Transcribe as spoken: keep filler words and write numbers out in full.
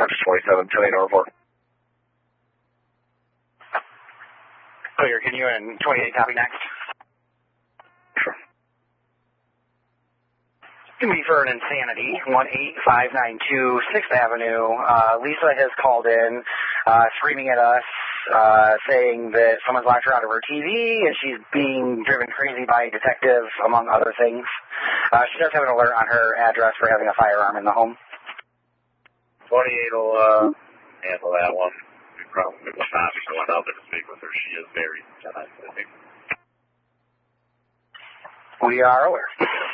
twenty-seven, ten eight, four. Clear, can you in twenty-eight, copy next? Sure. Can be for an insanity, one eight five nine two sixth Avenue. Uh, Lisa has called in, uh, screaming at us, uh, saying that someone's locked her out of her T V and she's being driven crazy by a detective, among other things. Uh, she does have an alert on her address for having a firearm in the home. twenty-eight will, uh, handle that one. We probably will not be going out there to speak with her. She is very tense, I think. We are aware.